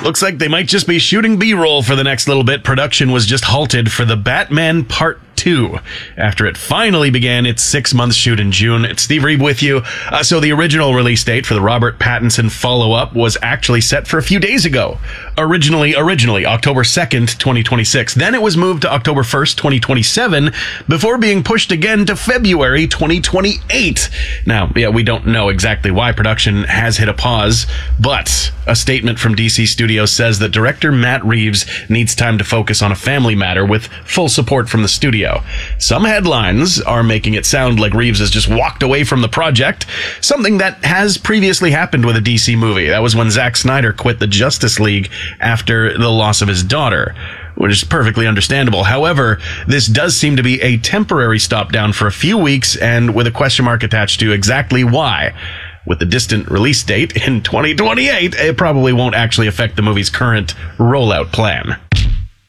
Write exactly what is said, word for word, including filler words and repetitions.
Looks like they might just be shooting B-roll for the next little bit. Production was just halted for the Batman Part two after it finally began its six-month shoot in June. It's Steve Reeb with you. Uh, so the original release date for the Robert Pattinson follow-up was actually set for a few days ago. Originally, originally October second, twenty twenty-six. Then it was moved to October first, twenty twenty-seven, before being pushed again to February twenty twenty-eight. Now, yeah, we don't know exactly why production has hit a pause, but a statement from D C Studios says that director Matt Reeves needs time to focus on a family matter with full support from the studio. Some headlines are making it sound like Reeves has just walked away from the project, something that has previously happened with a D C movie. That was when Zack Snyder quit the Justice League after the loss of his daughter, which is perfectly understandable. However, this does seem to be a temporary stop down for a few weeks, and with a question mark attached to exactly why. With the distant release date in twenty twenty-eight, it probably won't actually affect the movie's current rollout plan.